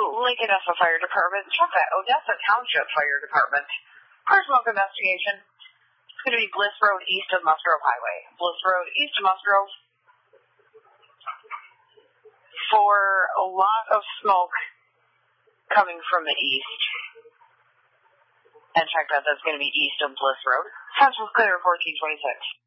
Lake Odessa Fire Department. Check that Odessa Township Fire Department. For smoke investigation. It's going to be Bliss Road east of Musgrove Highway. Bliss Road east of Musgrove. For a lot of smoke coming from the east. And check that, that's going to be east of Bliss Road. Central Clear 1426.